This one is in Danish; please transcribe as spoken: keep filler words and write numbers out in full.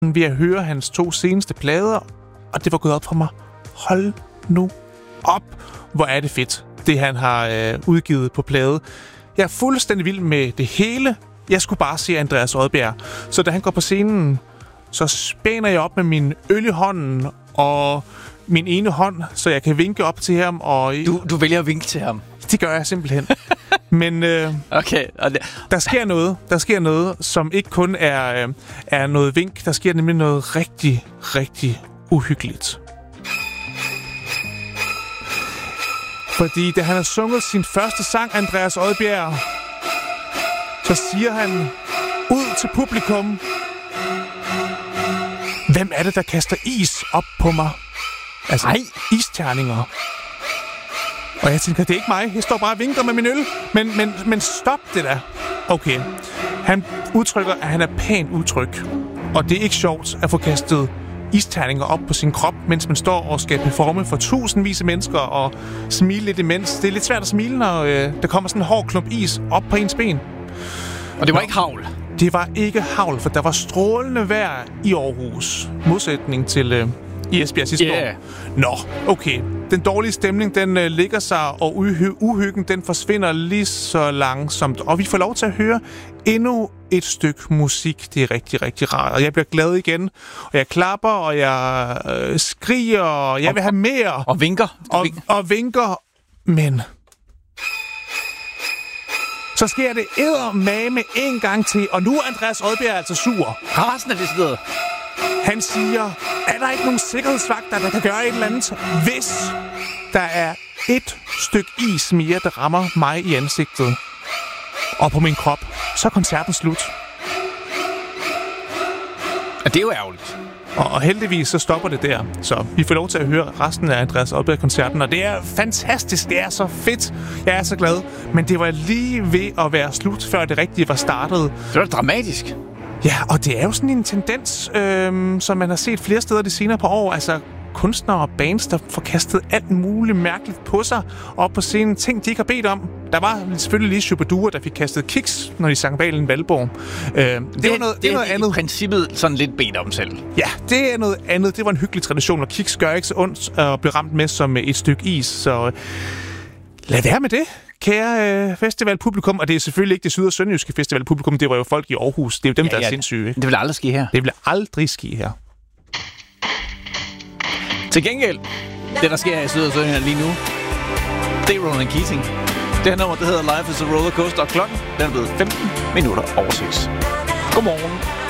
ved at høre hans to seneste plader, og det var gået op for mig. Hold nu op, hvor er det fedt, det han har øh, udgivet på plade. Jeg er fuldstændig vild med det hele. Jeg skulle bare se Andreas Odbjerg. Så da han går på scenen, så spænder jeg op med min øl i hånden og min ene hånd, så jeg kan vinke op til ham. Og Du, du vælger at vinke til ham? Det gør jeg simpelthen. Men øh, okay. der sker noget. Der sker noget, som ikke kun er, øh, er noget vink. Der sker nemlig noget rigtig, rigtig uhyggeligt. Fordi da han har sunget sin første sang, Andreas Odbjerg, så siger han ud til publikum: hvem er det, der kaster is op på mig? Altså, Ej. isterninger. Og jeg tænker, det er ikke mig. Jeg står bare og vinker med min øl. Men, men, men stop det da. Okay. Han udtrykker, at han er pænt udtryk. Og det er ikke sjovt at få kastet isterninger op på sin krop, mens man står og skal performe for tusindvis af mennesker og smile lidt imens. Det er lidt svært at smile, når øh, der kommer sådan en hård klump is op på ens ben. Og det var Nå. ikke havl? Det var ikke havl, for der var strålende vejr i Aarhus. Modsætning til øh, i Esbjerg sidste yeah. år. Nå, okay. Den dårlige stemning, den øh, ligger sig, og uhy- uhyggen, den forsvinder lige så langsomt. Og vi får lov til at høre endnu et stykke musik. Det er rigtig, rigtig rart. Og jeg bliver glad igen. Og jeg klapper, og jeg øh, skriger, og jeg og, vil have mere. Og vinker. Og, og vinker. Men så sker det eddermame en gang til. Og nu er Andreas Odbjerg altså sur. Resten er det sted. Han siger, er der ikke nogen sikkerhedsvagter, der kan gøre et eller andet, hvis der er et stykke is mere, der rammer mig i ansigtet og på min krop, så er koncerten slut. Og det er jo ærgerligt. Og heldigvis så stopper det der. Så vi får lov til at høre resten af Andreas Odbjerg-koncerten, og det er fantastisk. Det er så fedt. Jeg er så glad. Men det var lige ved at være slut, før det rigtige var startet. Det var dramatisk. Ja, og det er jo sådan en tendens, øhm, som man har set flere steder de senere på år. Altså kunstnere og bands, der får kastet alt muligt mærkeligt på sig op på scenen. Ting, de ikke har bedt om. Der var selvfølgelig lige Shubidua, der fik kastet kiks, når de sang Valen Valborg. Øh, det, det var noget, det, det er noget andet. I princippet sådan lidt bedt om selv. Ja, det er noget andet. Det var en hyggelig tradition, og kiks gør ikke så ondt at blive ramt med som et stykke is. Så lad være med det, kære øh, festivalpublikum. Og det er selvfølgelig ikke det syd- og sønderjyske festivalpublikum. Det var jo folk i Aarhus. Det er jo dem, ja, der er ja, sindssyge. Ikke? Det vil aldrig ske her. Det vil aldrig ske her. Til gengæld, det der sker her i Syd- og Sønderjylland lige nu, det er Ronan Keating. Det her nummer, det hedder Life is a Roller Coaster, og klokken den er blevet femten minutter over seks. Godmorgen.